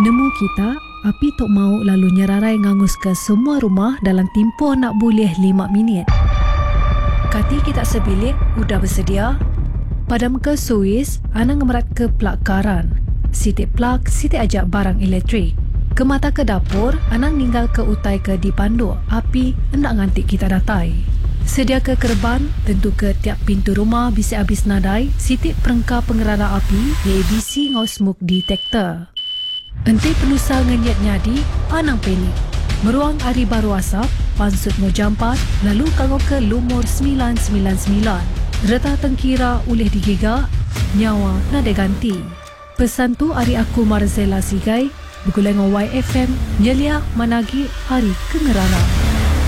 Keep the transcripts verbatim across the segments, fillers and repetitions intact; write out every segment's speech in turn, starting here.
Nemu kita, api tok mau lalu nyerarai ngangus ke semua rumah dalam tempoh nak boleh lima minit. Kati kita sebilik, udah bersedia? Padam ke suis, Ana ngemerat ke plak karan. Sitik plak, sitik ajak barang elektrik. Ke mata ke dapur, Ana ninggal ke utai ke dipandu. Api hendak ngantik kita datai. Sedia ke kerban, tentu ke tiap pintu rumah bisa habis nadai, sitik perengkap pengerara api, A B C ngau smoke detector. Enti penusal ngenyat nyadi, Anang penik. Meruang hari baru asap, pansut mau jampat, lalu kanggo ke lumur sembilan sembilan sembilan. Reta tengkira ulih digigak, nyawa nada ganti. Pesan tu hari aku Marzela Sigai, bergulai dengan Y F M, nyelia managi hari kengerara.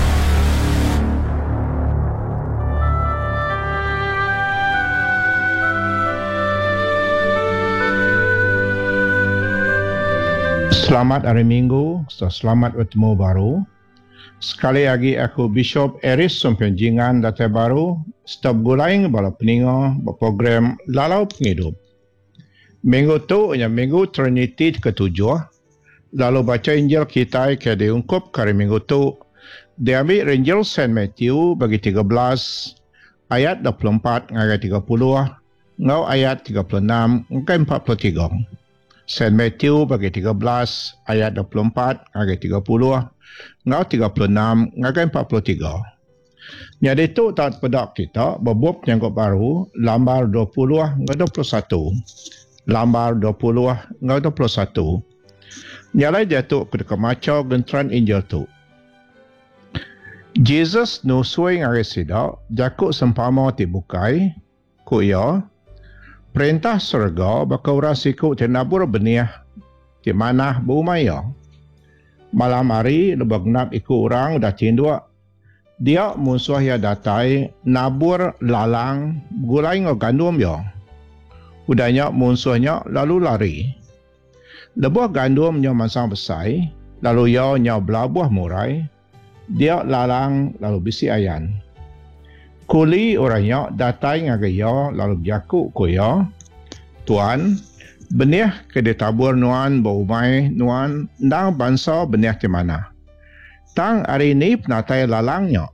Selamat hari Minggu, so selamat bertemu baru. Sekali lagi aku Bishop Eris Sompenjingan Datai Baru, stop gulaing bala peninga berprogram Lalau Penghidup. Minggu tu nya minggu Trinity ketujuh, lalu baca Injil kita ke diungkup kali minggu tu. Diambil Injil Saint Matthew bagi tiga belas, ayat dua puluh empat hingga tiga puluh, ngau ayat tiga puluh enam hingga empat puluh tiga. Saint Matthew bagi tiga belas, ayat dua puluh empat hingga tiga puluh, ngau tiga puluh enam hingga empat puluh tiga. Jadi itu tak pedak kita, berbub yang baru, lambar dua puluh hingga dua puluh satu. Lambar dua puluh hingga dua puluh satu. Nyalai jatuh ke dekat macau gentran Injil tu. Jesus nusui ngari sidak, jakuk sempama tibukai, kuya, perintah surga bakal rasiku tenabur benih di mana bumaya. Malam hari lebak nak ikut orang dah tindua. Dia musuh ya datai nabur lalang gulai ngau gandum ya. Udahnya musuhnya lalu lari. Lebuah gandumnya masang besar, lalu ya nya belabuh murai. Dia lalang lalu bisi ayan. Kuli orangnya datai ngagaya lalu berjakuk kuya. Tuan, benih ke ditabur nuan baumai nuan ndang bangsa benih ke mana. Tang hari ini penatai lalangnya.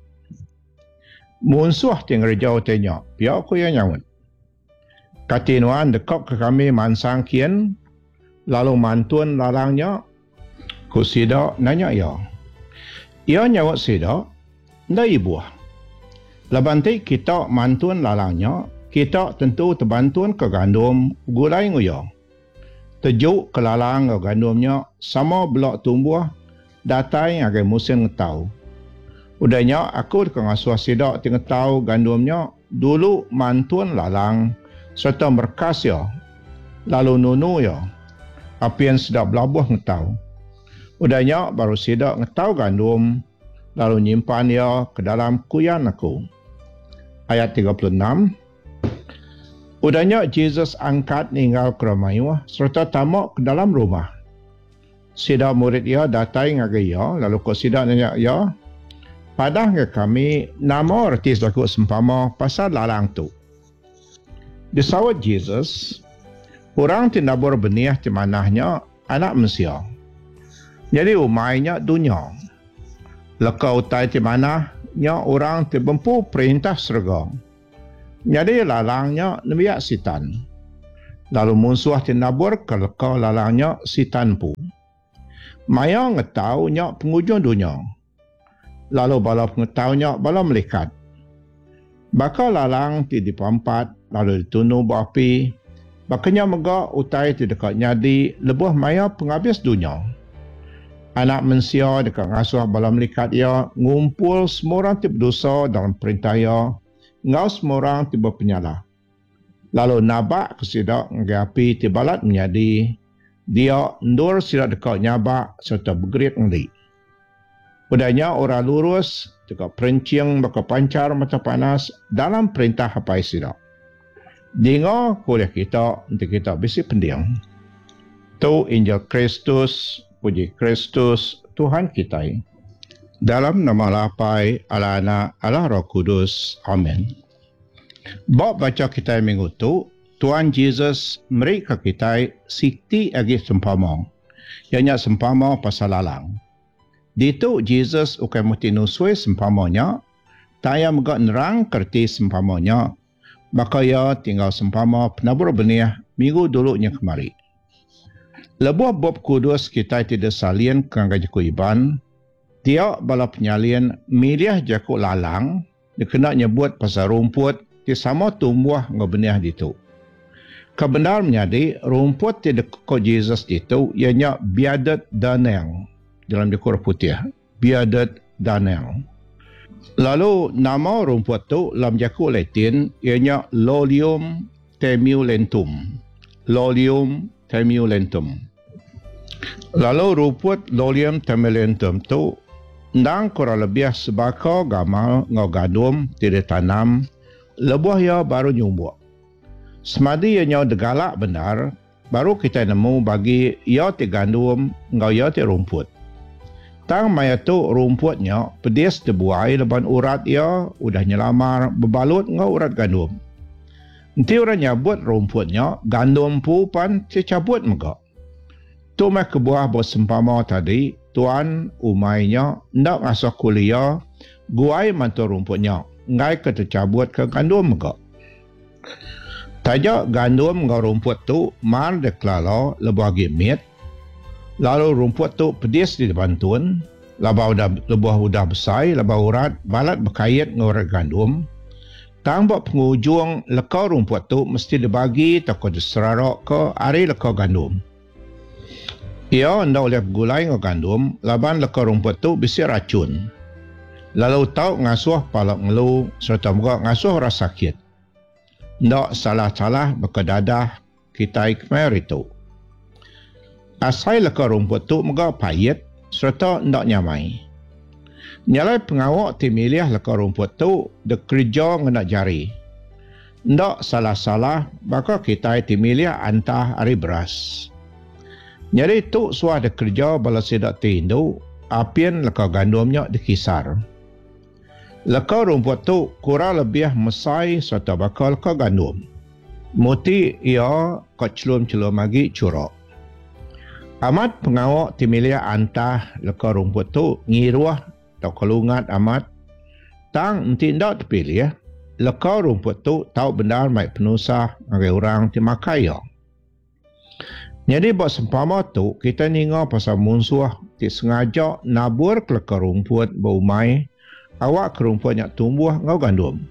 Munsuh tinggal jauh tanya, biar kuya nyawut. Kati nuan dekok ke kami mansang kian, lalu mantun lalangnya, ku sidak nanya ya. Ia nyawut sidak, nda ibu. Lebanti kita mantun lalangnya, kita tentu terbantuan ke gandum gulai nguyang. Tejuk ke lalang ke gandumnya sama blok tumbuh datai agai musim ngetau. Udahnya aku dekat ngasuh sidak tinggal tahu gandumnya dulu mantun lalang serta berkas ya. Lalu nunu ya. Api yang sedap belabuh ngetau. Udahnya baru sidak ngetau gandum lalu nyimpan ya ke dalam kuyan aku. Ayat tiga puluh enam. Udahnya Jesus angkat ninggal ke rumah serta tamak ke dalam rumah. Sida murid ia datai ngagai ia, lalu kau sida nanya ia, padah ke kami nama artis laku sempama pasal lalang tu. Disawat Jesus, orang tinabur benih di manahnya anak manusia. Jadi umainya dunia. Lekau utai di manahnya orang tibempu perintah surga. Jadi lalangnya nebiak sitan. Lalu musuh tinabur kelekau lalangnya sitan pu. Maya ngetaunya pengujung dunia. Lalu bala pengetahunya bala melikat. Bakal lalang ti dipampat lalu ditunu berapi. Bakanya megak utai ti dekat nyadi lebuh maya penghabis dunia. Anak manusia dekat ngasuh bala melikat ia ngumpul semua orang ti berdosa dalam perintah ia. Ngau semua orang tiba penyala. Lalu nabak kesidak ngapi tibalat menjadi dia ndur sidak dekat nyabak serta bergerik ngelik. Udahnya orang lurus dekat perencing bakal pancar mata panas dalam perintah hapai sidak. Dengar kuliah kita untuk kita bisi pendiam. Tu Injil Kristus, puji Kristus Tuhan kita. Dalam nama lapai ala anak ala roh kudus. Amin. Bab baca kita minggu tu, Tuhan Yesus mereka kita siti agi sempama. Ianya sempama pasal lalang. Ditu Jesus ukai muti nusui sempamanya, taya megak nerang kerti sempamanya, maka ia tinggal sempama penabur benih minggu dulunya kemari. Lebuh Bob Kudus kita tidak salien kangga jaku iban, dia bala penyalin milih jaku lalang, dikena nyebut pasal rumput, di sama tumbuh ngebenih ditu. Kebenar menjadi rumput di dekat Jesus itu ianya biadat daneng dalam dekor putih. Biadat daneng. Lalu nama rumput tu dalam jaku Latin ianya Lolium temulentum. Lolium temulentum. Lalu rumput Lolium temulentum tu ndang kurang lebih sebaka gamal ngau gandum tidak tanam lebuh ia baru nyumbuk. Semadi ianya degalak benar, baru kita nemu bagi ia ti gandum ngau ia ti rumput. Tang maya tu rumputnya pedis dibuai leban urat ia udah nyelamar berbalut ngau urat gandum. Nanti orang nyabut rumputnya gandum pu pan ti cabut megak. Tu mai kebuah bersempama tadi, tuan umainya ndak ngasuh kuliah guai mantu rumputnya, ngai ke tercabut ke gandum megak. Tajak gandum ngau rumput tu mar deklalo lebuh gimit. Lalu rumput tu pedis di depan tun. Labau dah lebuh udah besar, labau urat balat berkait ngau urat gandum. Tambak pengujung lekau rumput tu mesti dibagi takut diserarok ke ari lekau gandum. Ia hendak oleh gulai ngau gandum, laban lekau rumput tu bisi racun. Lalu tau ngasuh palak ngelu serta muka ngasuh rasa sakit. Ndak salah-salah berkedadah kita ikmer itu. Asai lekau rumput tu megak payet serta ndak nyamai. Nyalai pengawak ti milih lekau rumput tu dekerja ngenak jari. Ndak salah-salah baka kita ti milih antah ari beras. Nyari tu suah dekerja bala sidak ti indu, apian lekau gandumnya dikisar. Lekau rumput tu kurang lebih mesai serta bakal ke gandum. Muti ia kecelum-celum lagi curok. Amat pengawak timilih antah lekau rumput tu ngiruah atau kelungat amat. Tang nanti ndak terpilih. Lekau rumput tu tahu benar mai penusah ngagai orang timakai ya. Jadi buat sempama tu kita ninga pasal munsuh ti sengaja nabur ke lekau rumput baumai awak kerumputnya tumbuh ngau gandum.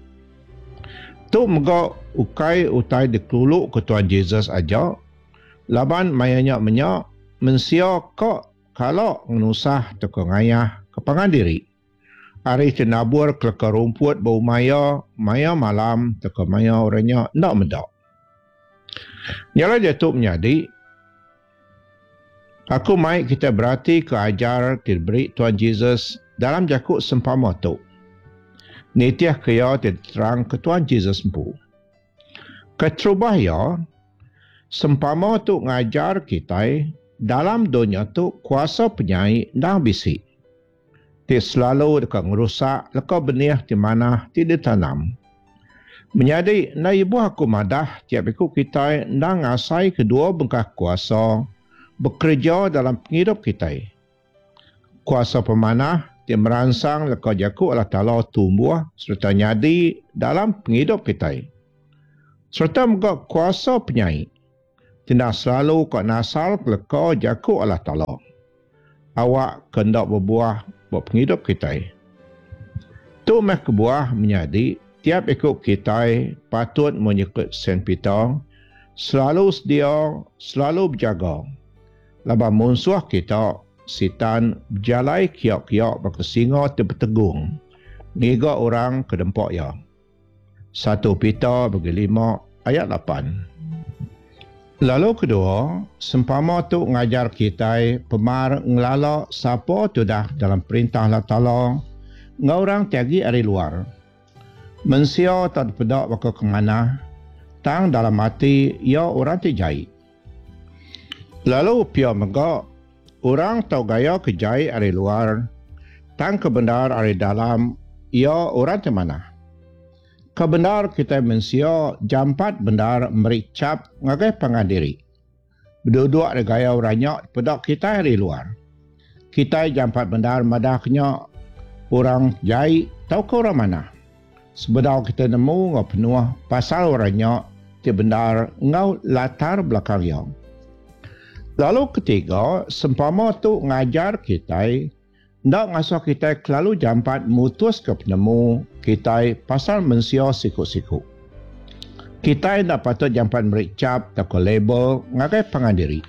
Tu megak ukai utai dikeluluk ke Tuan Jesus aja, laban mayanya menyak mensia kok kalau ngenusah teko ngayah kepangan diri. Ari tenabur ke kerumput bau maya, maya malam teko maya orangnya ndak medak. Nyala dia tu menjadi, aku mai kita berarti ke ajar diberi Tuan Jesus dalam jakuk sempama tu. Nitiah kaya terang ke Tuan Jesus empu. Ketrubah ya, sempama tu ngajar kita dalam dunia tu kuasa penyai dah bisi. Ti selalu dekat merusak lekau benih di mana tidak tanam. Menjadi na ibu aku madah tiap ikut kita dah ngasai kedua bengkah kuasa bekerja dalam penghidup kita. Kuasa pemanah dia merangsang lekau jaku Allah Ta'ala tumbuh serta nyadi dalam penghidup kita. Serta megak kuasa penyai. Tidak selalu kau nasal lekau jaku Allah Ta'ala. Awak kendak berbuah buat penghidup kita. Tu meh kebuah menjadi tiap ikut kita patut menyekut Saint Peter selalu sedia, selalu berjaga. Laba musuh kita sitan berjalai kiak-kiak baka singa terpetegung. Niga orang ke dempak ya. Satu Peter bagi lima ayat lapan. Lalu kedua, sempama tu ngajar kita pemar ngelala siapa tu dah dalam perintah Allah Ta'ala ngorang tiagi dari luar. Mensia tak pedak baka kemana, tang dalam hati ia orang terjai. Lalu pia megak, orang tahu gaya kejai dari luar, tang kebenar dari dalam, ia orang termana. Kebenar kita mensia jampat benar mericap ngagai pangandiri. Berduduk ada gaya oranyak pedak kita dari luar. Kita jampat bendar madahnya orang jai tahu ke orang mana. Sebedau kita nemu ngau penuh pasal oranyak ti bendar ngau latar belakang yang. Lalu ketiga, sempama tu ngajar kita, ndak ngasuh kita kelalu jampat mutus ke penemu kita pasal mensio siku-siku. Kita ndak patut jampat mericap tak label ngagai pengandiri.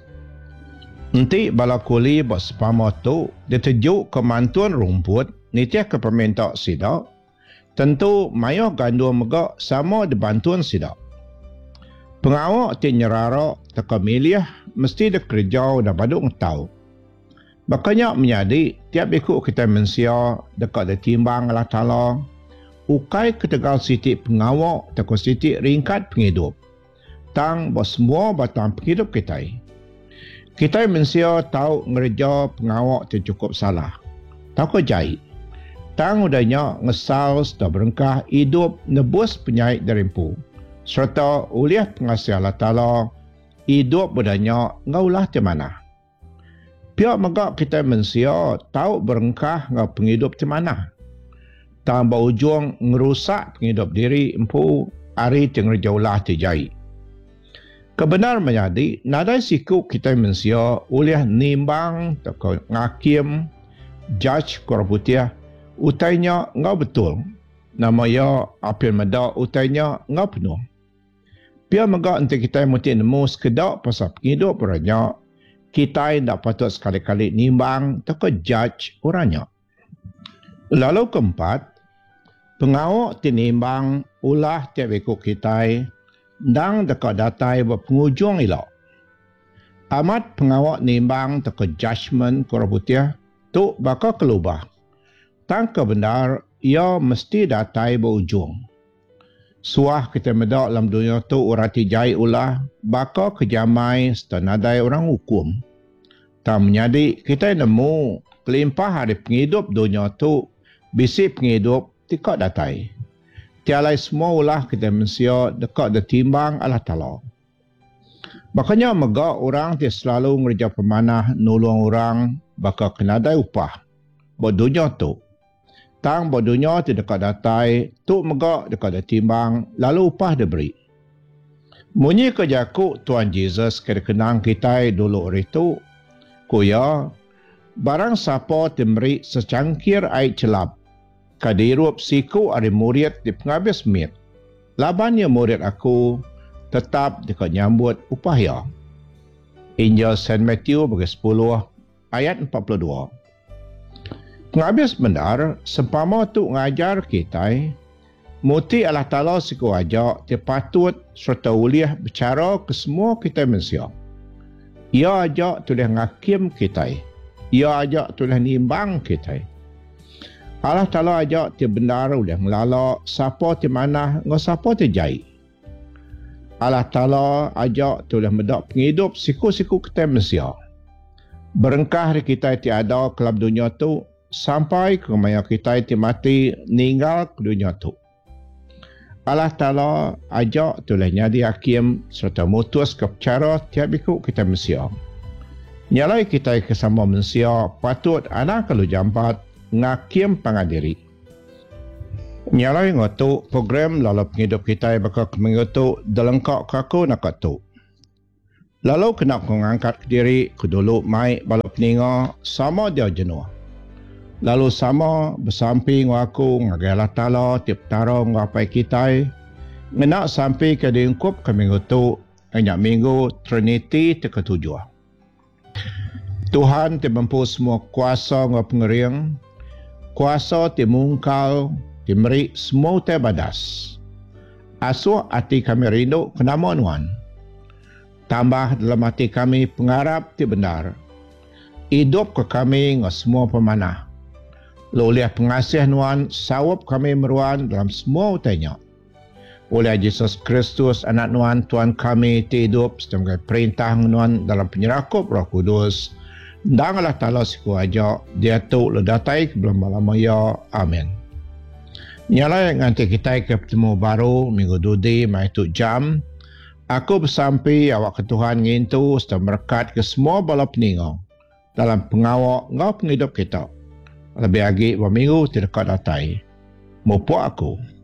Nanti bala kuli buat sempama tu ditejuk kemantuan rumput nitia ke peminta sidak, tentu mayo gandum megak sama dibantuan sidak. Pengawak ti nyerara tak milih mesti dia kerja dah baduk tahu. Makanya menjadi tiap ikut kita mensia dekat dia timbang Allah Ta'ala, ukai ketegal sitik pengawak tak sitik ringkat penghidup. Tang bos semua batang penghidup kita. Kita mensia tahu ngerja pengawak tu cukup salah. Tahu ke jahit. Tang udahnya ngesal sudah berengkah hidup nebus penyait derimpu. Serta uliah pengasih Allah Ta'ala, hidup budanya ngaulah di mana. Pihak megak kita mensia tahu berengkah ngau penghidup di mana. Tambah ujung ngerusak penghidup diri empu hari tengah jauhlah dijai. Kebenar menjadi nadai siku kita mensia uliah nimbang atau ngakim judge korputiah utainya ngau betul. Nama ya apil medak utainya ngau penuh. Pihak megak nanti kita mesti nemu sekedar pasal penghidup orangnya, kita tidak patut sekali-kali nimbang atau judge orangnya. Lalu keempat, pengawak tinimbang ulah tiap ikut kita dan dekat datai berpengujung elok. Amat pengawak nimbang atau judgement korputiah tu bakal kelubah. Tangka benar, ia mesti datai berujung. Suah kita medak dalam dunia tu urati jai ulah bakal kejamai setanadai orang hukum. Tak menjadi kita nemu kelimpah hari penghidup dunia tu bisi penghidup tikak datai. Tialai semua ulah kita mensia dekat detimbang Allah Ta'ala. Makanya megak orang dia selalu ngerja pemanah nolong orang bakal kenadai upah. Buat dunia tu. Tang bodohnya ti dekat datai, tu megak dekat detimbang, lalu upah diberi. Munyi kejaku Tuhan Yesus kena kenang kita dulu hari tu, kuya, barang siapa diberi secangkir air celap, kadirup siku ari murid di penghabis mit. Labannya murid aku tetap dekat nyambut upah ya. Injil Saint Matthew bagi sepuluh ayat empat puluh dua. Penghabis benar, sempama tu ngajar kita, muti Allah Ta'ala siku ajak, dia patut serta uliah bicara ke semua kita manusia. Ia ajak tulis ngakim kita. Ia ajak tulis nimbang kita. Allah Ta'ala ajak dia benar uliah ngelalak, siapa di mana, ngau siapa di jai. Allah Ta'ala ajak tulis medak penghidup siku-siku kita manusia. Berengkah kita tiada kelab dunia tu, sampai ke maya kita itu mati ninggal ke dunia tu. Allah Ta'ala ajak tulah nyadi hakim serta mutus ke cara tiap ikut kita manusia. Nyalai kita kesama manusia patut anak kalau jampat ngakim pangadiri. Nyalai ngotu program lalu penghidup kita bakal mengutuk delengkak kaku nak tu. Lalu kena mengangkat diri ke dulu mai balap peninga sama dia jenuh. Lalu sama bersamping aku ngagai Allah Ta'ala tiap tarong ngapai kita ngenak sampai ke diungkup ke minggu tu banyak minggu Trinity ketujuh. Tuhan dimampu semua kuasa ngau pengering, kuasa dimungkal, dimeri semua tebadas. Asuh hati kami rindu kenama Nuan. Tambah dalam hati kami pengharap ti benar. Hidup ke kami ngau semua pemanah. Oleh pengasih Nuan, sawap kami meruan dalam semua utainya. Oleh Yesus Kristus, anak Nuan, Tuhan kami hidup sebagai perintah Nuan dalam penyerakup Roh Kudus. Dan Allah Ta'ala siku ajak, dia tu ledatai ke belum malam ya. Amin. Nyala yang nanti kita ke bertemu baru, minggu dudi, mai tu jam. Aku bersampi awak ke Tuhan ngintu serta merekat ke semua bala peningong dalam pengawak ngau penghidup kita. Lebih lagi berminggu tidak datai. Mupuk aku.